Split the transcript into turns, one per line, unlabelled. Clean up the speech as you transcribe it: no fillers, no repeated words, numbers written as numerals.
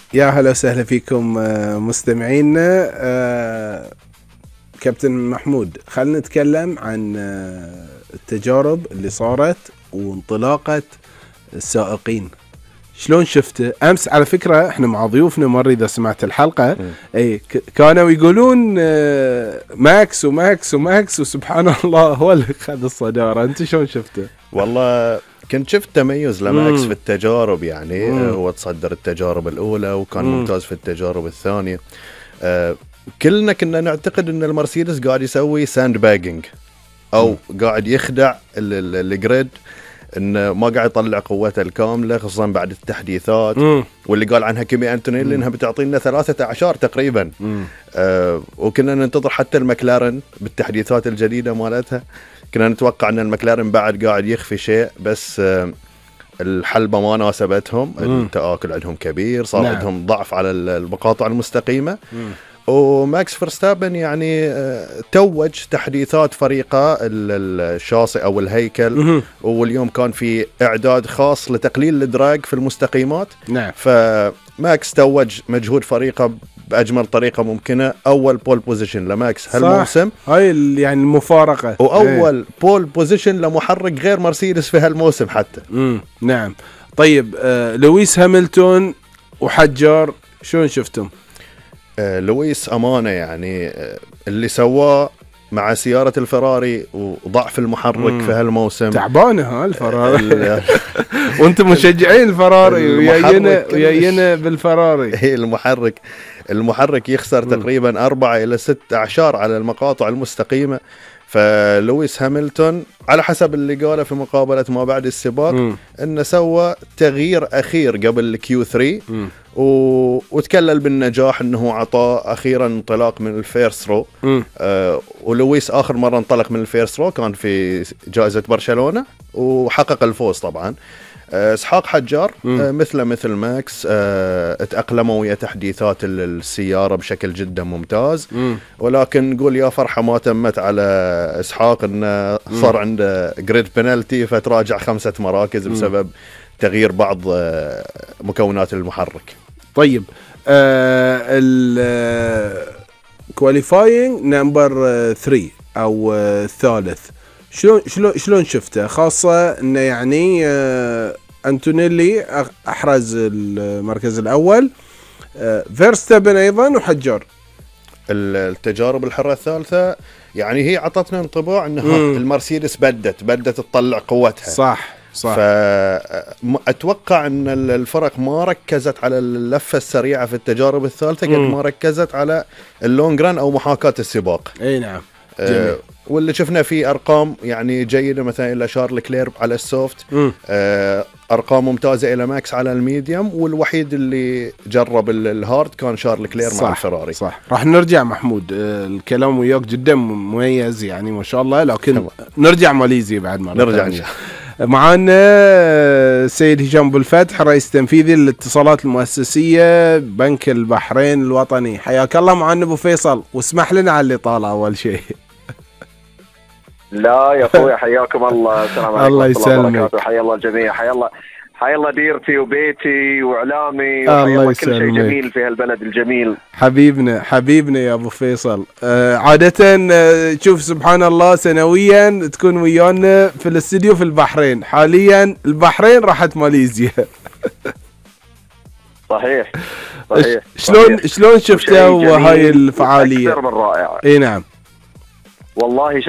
يا هلا وسهلا فيكم مستمعينا. كابتن محمود، خلينا نتكلم عن التجارب اللي صارت وانطلاقة السائقين. شلون شفته امس؟ على فكرة احنا مع ضيوفنا مرة اذا سمعت الحلقة كانوا يقولون ماكس وماكس وماكس، وسبحان الله هو اللي خذ الصدارة. انت شلون شفته؟
والله كنت شفت تميز لماكس في التجارب، يعني هو تصدر التجارب الأولى وكان ممتاز في التجارب الثانية. كلنا كنا نعتقد أن المرسيدس قاعد يسوي ساند باجينج أو قاعد يخدع الجريد، إنه ما قاعد يطلع قوته الكاملة خصوصا بعد التحديثات واللي قال عنها كيمي أنتونيلي إنها بتعطينا 13 تقريبا. وكنا ننتظر حتى المكلارن بالتحديثات الجديدة مالتها، كنا نتوقع أن المكلارن بعد قاعد يخفي شيء، بس الحلبة ما ناسبتهم، التآكل عندهم كبير، صار عندهم ضعف على المقاطع المستقيمة. وماكس فيرستابن يعني توج تحديثات فريقه الشاصئ أو الهيكل، واليوم كان في إعداد خاص لتقليل الدراج في المستقيمات. فماكس توج مجهود فريقه بأجمل طريقة ممكنة، أول بول بوزيشن لماكس هالموسم،
هاي يعني المفارقة،
وأول بول بوزيشن لمحرك غير مرسيدس في هالموسم حتى.
نعم. طيب لويس هاملتون وحجار شلون شفتم؟
لويس أمانة يعني اللي سواه مع سيارة الفراري وضعف المحرك في هالموسم
تعبانة الفراري وانتم مشجعين الفراري وياينا بالفراري.
المحرك يخسر تقريبا 4 إلى 6 أعشار على المقاطع المستقيمة. فلويس هاملتون على حسب اللي قاله في مقابلة ما بعد السباق انه سوى تغيير اخير قبل الكيو 3 وتكلل بالنجاح انه عطى اخيرا انطلاق من الفيرست رو. ولويس اخر مرة انطلق من الفيرست رو كان في جائزة برشلونة وحقق الفوز طبعا. اسحاق حجار مثل ماكس اتأقلموا ويا تحديثات السيارة بشكل جدا ممتاز، ولكن نقول يا فرحة ما تمت على اسحاق انه صار عنده جريد بنالتي فتراجع 5 مراكز بسبب تغيير بعض مكونات المحرك.
طيب الكواليفاينج نمبر 3 او الثالث شلون شفته؟ خاصة انه يعني أنتونيلي احرز المركز الاول، فيرستابن ايضا وحجار.
التجارب الحرة الثالثة يعني هي عطتنا انطباع انها المرسيدس بدت تطلع قوتها.
صح.
فأتوقع أن الفرق ما ركزت على اللفة السريعة في التجارب الثالثة قد ما ركزت على اللونج ران أو محاكاة السباق.
اي نعم.
واللي شفنا فيه أرقام يعني جيدة مثلا إلى شارل كلير على السوفت، أرقام ممتازة إلى ماكس على الميديوم، والوحيد اللي جرب الهارد كان شارل كلير مع الفراري.
صح. راح نرجع محمود، الكلام وياك جدا مميز يعني ما شاء الله، لكن نرجع ماليزيا بعد ما
نرجع.
معانا سيد هشام أبو الفتح، رئيس تنفيذي للاتصالات المؤسسية بنك البحرين الوطني. حياك الله معنا أبو فيصل، واسمح لنا على الإطالة أول شيء.
لا يا اخوي حياكم الله. السلام عليكم.
الله يسلمك.
حيا الله الجميع. حيا الله ديرتي وبيتي واعلامي، وحيا الله كل شيء جميل في هالبلد الجميل.
حبيبنا يا ابو فيصل. عادة تشوف سبحان الله سنويا تكون ويانا في الاستديو في البحرين، حاليا البحرين راحت ماليزيا.
صحيح.
شلون شفتوا هاي الفعالية؟
اكثر من رائعة.
اي نعم
والله